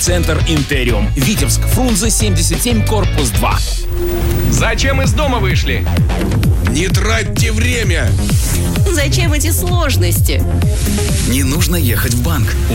Центр Интериум. Витебск, Фрунзе 77, корпус 2. Зачем из дома вышли? Не тратьте время! Зачем эти сложности? Не нужно ехать в банк.